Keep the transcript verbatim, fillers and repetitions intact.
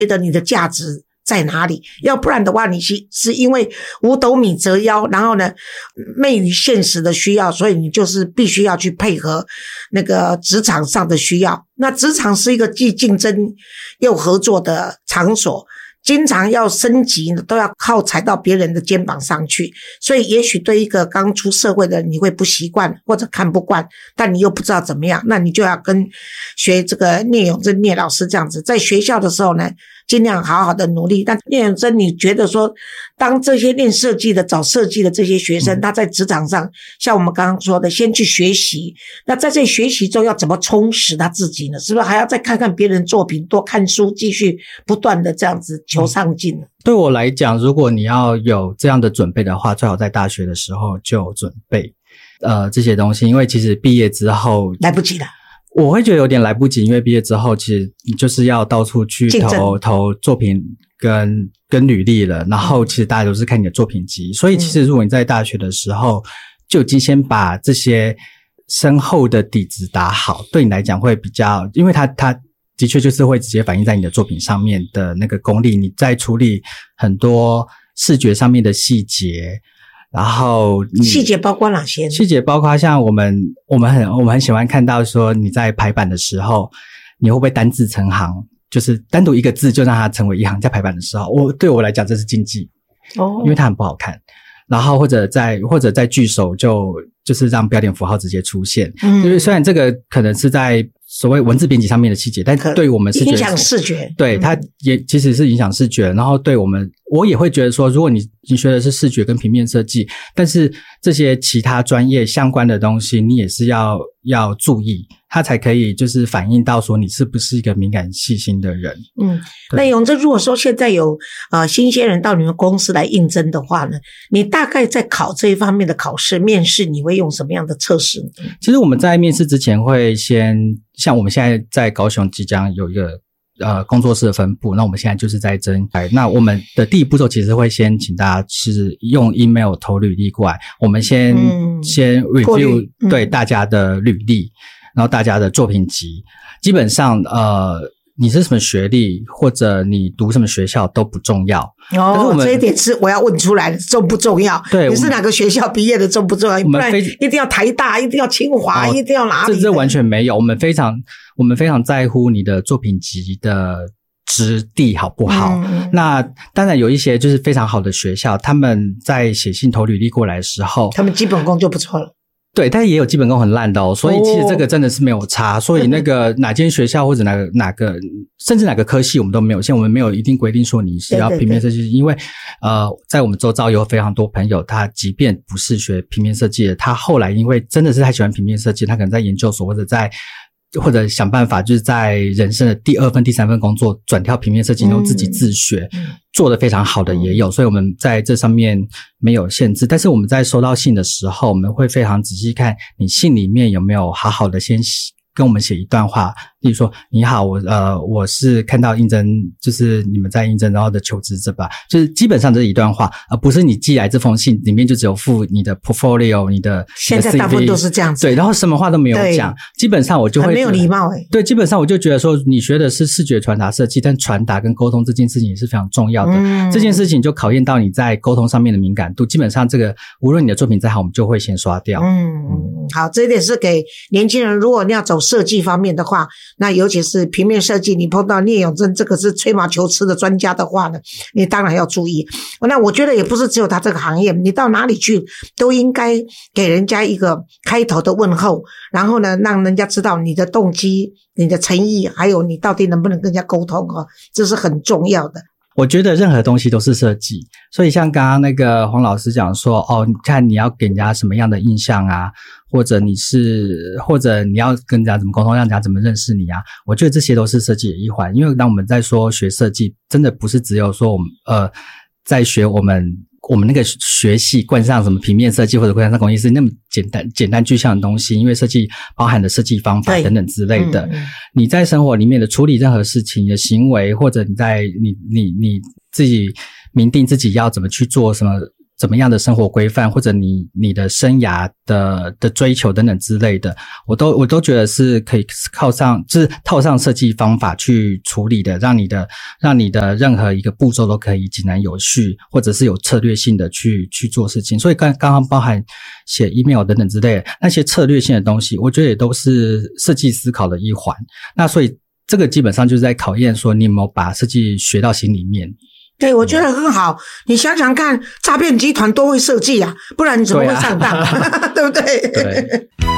觉得你的价值在哪里？要不然的话，你是是因为五斗米折腰，然后呢，昧于现实的需要，所以你就是必须要去配合那个职场上的需要。那职场是一个既竞争又合作的场所，经常要升级都要靠踩到别人的肩膀上去，所以也许对一个刚出社会的人你会不习惯或者看不惯，但你又不知道怎么样，那你就要跟学这个聂永真聂老师这样子，在学校的时候呢尽量好好的努力。但聂永真，你觉得说当这些练设计的找设计的这些学生，他在职场上像我们刚刚说的先去学习，那在这学习中要怎么充实他自己呢？是不是还要再看看别人作品，多看书，继续不断的这样子求上进呢？ 对我来讲，如果你要有这样的准备的话，最好在大学的时候就准备呃这些东西，因为其实毕业之后来不及了。 我会觉得有点来不及，因为毕业之后其实你就是要到处去投投作品跟跟履历了，然后其实大家都是看你的作品集，所以其实如果你在大学的时候就已经先把这些深厚的底子打好，对你来讲会比较，因为它它的确就是会直接反映在你的作品上面的那个功力，你在处理很多视觉上面的细节。然后细节包括哪些？ 细节包括像我们我们很我们很喜欢看到说你在排版的时候，你会不会单字成行，就是单独一个字就让它成为一行，在排版的时候，我对我来讲这是禁忌哦，因为它很不好看。然后或者在或者在句首就就是让标点符号直接出现，嗯，因为虽然这个可能是在所谓文字编辑上面的细节，但对于我们视觉影响视觉， 对，它也其实是影响视觉。然后对我们，我也会觉得说，如果你你学的是视觉跟平面设计，但是这些其他专业相关的东西，你也是要要注意，它才可以就是反映到说你是不是一个敏感细心的人。嗯， 那永贞，如果说现在有呃新鲜人到你们公司来应征的话呢，你大概在考这一方面的考试面试，你会用什么样的测试呢？ 其实我们在面试之前会先，像我们现在在高雄即将有一个呃工作室的分布，那我们现在就是在征才，那我们的第一步骤其实会先请大家是用 email 投履历过来，我们先、嗯、先 review、嗯、对大家的履历，然后大家的作品集，基本上呃你是什么学历或者你读什么学校都不重要。 哦，这一点是我要问出来的，重不重要？ 对， 你是哪个学校毕业的重不重要？不然一定要台大，一定要清华、哦、一定要哪里？ 这这完全没有，我们非常我们非常在乎你的作品集的质地好不好、嗯、那当然有一些就是非常好的学校，他们在写信投履历过来的时候， 他们基本功就不错了。 对，但也有基本功很烂的哦，所以其实这个真的是没有差、哦、所以那个哪间学校或者哪个哪个甚至哪个科系我们都没有，像我们没有一定规定说你是要平面设计，对对对，因为呃在我们周遭有非常多朋友，他即便不是学平面设计的，他后来因为真的是太喜欢平面设计，他可能在研究所或者在或者想办法就是在人生的第二份第三份工作转跳平面设计，然后自己自学、嗯、做得非常好的也有、嗯、所以我们在这上面没有限制。但是我们在收到信的时候，我们会非常仔细看你信里面有没有好好的先跟我们写一段话，例如说你好，我呃我是看到应征就是你们在应征然后的求职者吧，就是基本上这是一段话，而不是你寄来这封信里面就只有附你的 portfolio 你的现在大部分都是这样子， 对，然后什么话都没有讲，基本上我就会很没有礼貌诶、欸、 对，基本上我就觉得说你学的是视觉传达设计，但传达跟沟通这件事情也是非常重要的、嗯、这件事情就考验到你在沟通上面的敏感度，基本上这个无论你的作品再好我们就会先刷掉。 嗯，好，这一点是给年轻人，如果你要走设计方面的话，那尤其是平面设计，你碰到聂永贞这个是吹毛求疵的专家的话呢，你当然要注意。那我觉得也不是只有他这个行业，你到哪里去都应该给人家一个开头的问候，然后呢让人家知道你的动机、你的诚意，还有你到底能不能跟人家沟通哦，这是很重要的。 我觉得任何东西都是设计，所以像刚刚那个黄老师讲说，哦，你看你要给人家什么样的印象啊，或者你是，或者你要跟人家怎么沟通，让人家怎么认识你啊，我觉得这些都是设计的一环。因为当我们在说学设计，真的不是只有说我们呃在学我们我们那个学系冠上什么平面设计或者冠上工艺是那么简单简单具象的东西，因为设计包含的设计方法等等之类的、嗯、你在生活里面的处理任何事情，你的行为，或者你在你你你自己明定自己要怎么去做什么怎么样的生活规范，或者你你的生涯的的追求等等之类的，我都我都觉得是可以靠上，就是套上设计方法去处理的，让你的让你的任何一个步骤都可以井然有序，或者是有策略性的去去做事情。所以刚刚刚包含写 email 等等之类的那些策略性的东西，我觉得也都是设计思考的一环。那所以这个基本上就是在考验说你有没有把设计学到心里面。 对，我觉得很好。你想想看，诈骗集团多会设计啊，不然你怎么会上当？ 对,、啊、对不对？ 对。